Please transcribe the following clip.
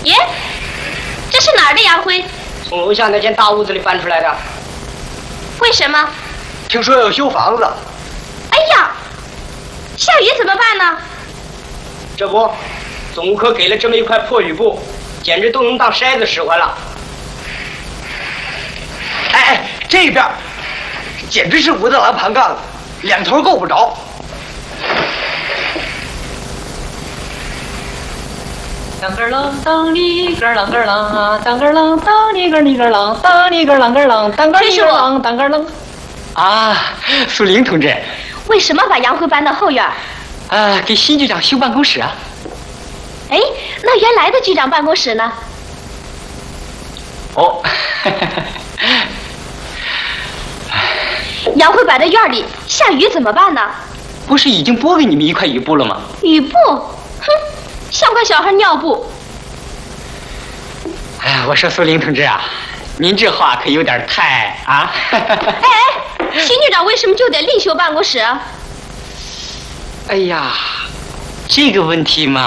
耶，这是哪儿的洋灰？ 从楼下那间大屋子里搬出来的。 为什么？ 听说要修房子。 哎呀，下雨怎么办呢？ 这不，总务科给了这么一块破雨布，简直都能当筛子使唤了。 哎，这边简直是武大郎盘杠子，两头够不着。 当个啷当里个啷个啷啊，当个啷当里个里个啷，当里个啷个啷，当个里个啷当个啷。 啊，苏玲同志， 为什么把洋灰搬到后院？ 给新局长修办公室啊。 哎，那原来的局长办公室呢？ 哦， 洋灰摆在院里，下雨怎么办呢？ 不是已经拨给你们一块雨布了吗？ 雨布，哼，像块小孩尿布。 哎，我说苏玲同志啊，您这话可有点太啊！ 哎，新局长为什么就得另修办公室啊？ 哎呀，这个问题嘛。